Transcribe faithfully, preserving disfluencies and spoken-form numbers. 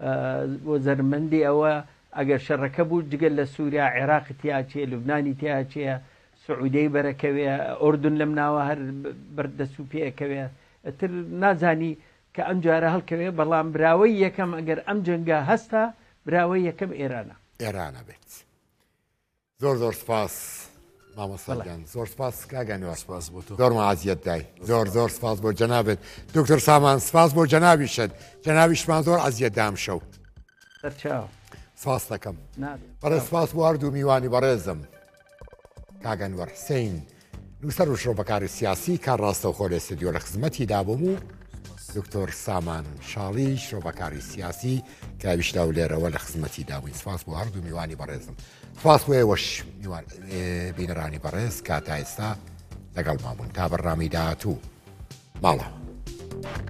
بۆ زەرمەندی ئەوە ئەگەر شەڕەکە بوو جگەل لە سووریا عێراقی تیاچێ لوبنانی تیاچەیە سعودەی بەرەکەوێ ئوردون لەم ناوە هەر بەردەست و پێەکەوێ ئەتر نازانی کە ئەم جارە هەڵکەوێ بەڵام براوەی یەکەم ئەگەر ئەم جەنگە هەستا براوەی یەکەم ئێرانە ئێرانە بێت. زۆر زۆر سپاس مامۆستاگیان زۆر سپاس کاگەنەوە سپاس بۆ تۆ زۆر معازیەت دای زۆر زۆر سپاس بۆ جەنابێت دکتۆر سامان سپاس بۆ جەنابیشت جەنابیشمان زۆر ئەزیەت دام شەو سپاس دەکەم بەڕێز سپاس بۆ هەردوو میوانی بەڕێزم کاگەنوەر حسین نووسەر و شۆبەکاری سیاسی کار ڕاستە و خۆ لە ستودیۆ لە خزمەتی دابووم و دکتۆر سامان شاڵی شۆبەکاری سیاسی کاویشدا و لێرەوە لە خزمەتی دابووین سپاس بۆ هەردوو میوانی بەڕێزم سپاس بۆ ئێوەش بینەرانی بەڕێز کاتا ئێستا لەگەڵ مابوون تا بەڕامی داهاتوو ماڵەوە